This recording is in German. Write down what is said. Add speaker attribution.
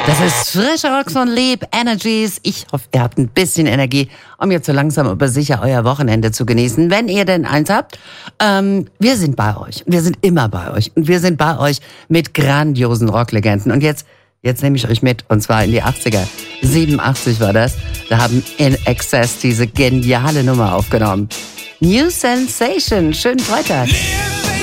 Speaker 1: Das ist frischer Rock von Lieb Energies. Ich hoffe, ihr habt ein bisschen Energie, um jetzt so langsam aber sicher euer Wochenende zu genießen, wenn ihr denn eins habt. Wir sind bei euch. Wir sind immer bei euch. Und wir sind bei euch mit grandiosen Rocklegenden. Und jetzt nehme ich euch mit, und zwar in die 80er. 87 war das. Da haben In Excess diese geniale Nummer aufgenommen. New Sensation. Schönen Freitag.